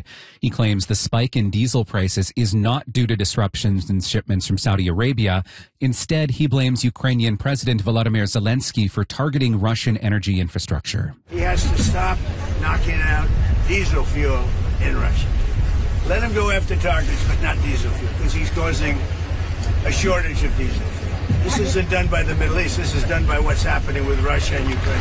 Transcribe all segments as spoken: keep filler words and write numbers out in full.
He claims the spike in diesel prices is not due to disruptions in shipments from Saudi Arabia. Instead, he blames Ukrainian President Volodymyr Zelensky for targeting Russian energy infrastructure. He has to stop knocking out diesel fuel in Russia. Let him go after targets, but not diesel fuel, because he's causing a shortage of diesel fuel. This isn't done by the Middle East. This is done by what's happening with Russia and Ukraine.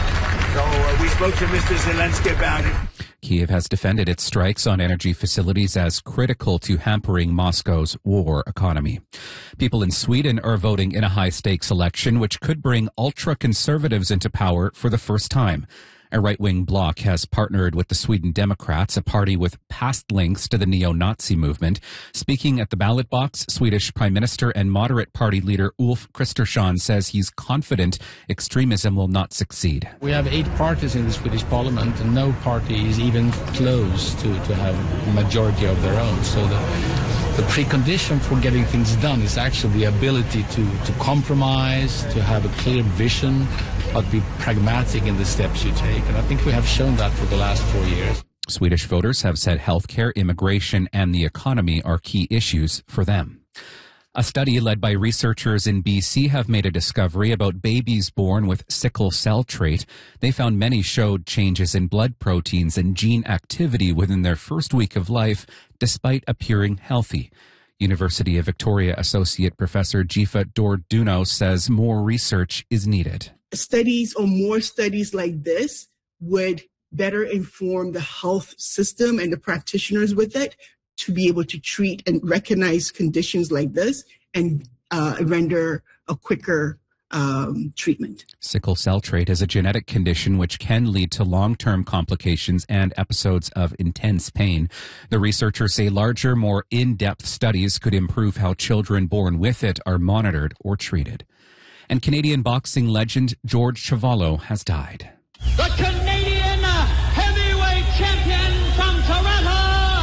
So uh, we spoke to Mister Zelensky about it. Kyiv has defended its strikes on energy facilities as critical to hampering Moscow's war economy. People in Sweden are voting in a high-stakes election which could bring ultra-conservatives into power for the first time. A right-wing bloc has partnered with the Sweden Democrats, a party with past links to the neo-Nazi movement. Speaking at the ballot box, Swedish Prime Minister and moderate party leader Ulf Kristersson says he's confident extremism will not succeed. We have eight parties in the Swedish parliament, and no party is even close to, to have a majority of their own. So the, the precondition for getting things done is actually the ability to, to compromise, to have a clear vision, but be pragmatic in the steps you take. And I think we have shown that for the last four years. Swedish voters have said healthcare, immigration, and the economy are key issues for them. A study led by researchers in B C have made a discovery about babies born with sickle cell trait. They found many showed changes in blood proteins and gene activity within their first week of life, despite appearing healthy. University of Victoria Associate Professor Jifa Dorduno says more research is needed. Studies or more studies like this would better inform the health system and the practitioners with it to be able to treat and recognize conditions like this and uh, render a quicker um, treatment. Sickle cell trait is a genetic condition which can lead to long-term complications and episodes of intense pain. The researchers say larger, more in-depth studies could improve how children born with it are monitored or treated. And Canadian boxing legend George Chuvalo has died. The Canadian heavyweight champion from Toronto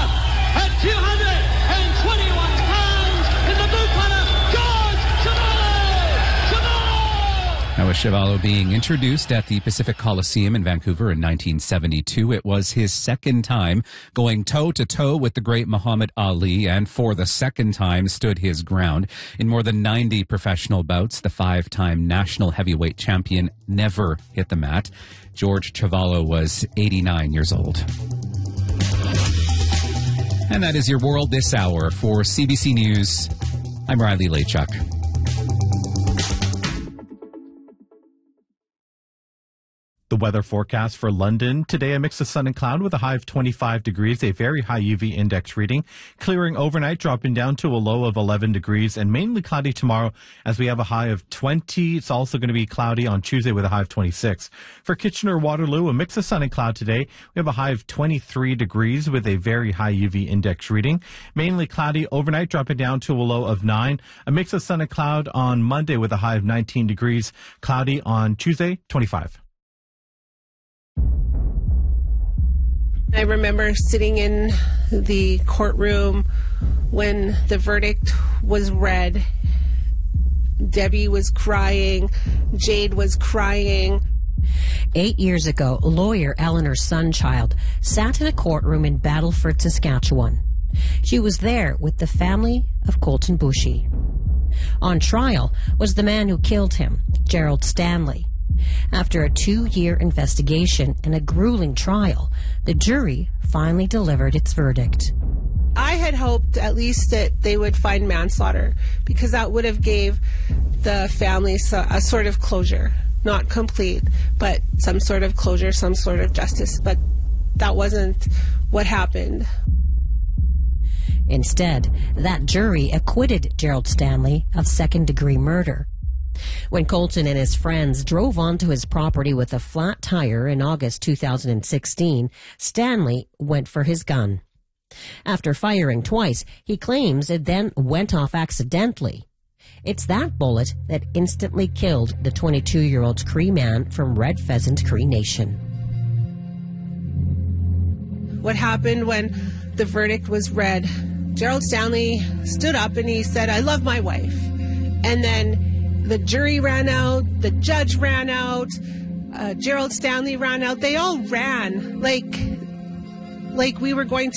at two hundred twenty-one pounds in the blue corner, George Chuvalo! Chuvalo! Now, with Chuvalo being introduced at the Pacific Coliseum in Vancouver in nineteen seventy-two, it was his second time going toe-to-toe with the great Muhammad Ali, and for the second time stood his ground. In more than ninety professional bouts, the five-time national heavyweight champion never hit the mat. George Chuvalo was eighty-nine years old. And that is your world this hour. For C B C News, I'm Riley Lachuk. The weather forecast for London. Today, a mix of sun and cloud with a high of twenty-five degrees, a very high U V index reading. Clearing overnight, dropping down to a low of eleven degrees, and mainly cloudy tomorrow as we have a high of twenty. It's also going to be cloudy on Tuesday with a high of twenty-six. For Kitchener-Waterloo, a mix of sun and cloud today. We have a high of twenty-three degrees with a very high U V index reading. Mainly cloudy overnight, dropping down to a low of nine. A mix of sun and cloud on Monday with a high of nineteen degrees. Cloudy on Tuesday, twenty-five. I remember sitting in the courtroom when the verdict was read. Debbie was crying. Jade was crying. Eight years ago, lawyer Eleanor Sunchild sat in a courtroom in Battleford, Saskatchewan. She was there with the family of Colton Boushie. On trial was the man who killed him, Gerald Stanley. After a two-year investigation and a grueling trial, the jury finally delivered its verdict. I had hoped at least that they would find manslaughter, because that would have gave the family a sort of closure. Not complete, but some sort of closure, some sort of justice. But that wasn't what happened. Instead, that jury acquitted Gerald Stanley of second-degree murder. When Colton and his friends drove onto his property with a flat tire in August two thousand sixteen, Stanley went for his gun. After firing twice, he claims it then went off accidentally. It's that bullet that instantly killed the twenty-two-year-old Cree man from Red Pheasant Cree Nation. What happened when the verdict was read, Gerald Stanley stood up and he said, "I love my wife." And then the jury ran out, the judge ran out, uh, Gerald Stanley ran out. They all ran like, like we were going to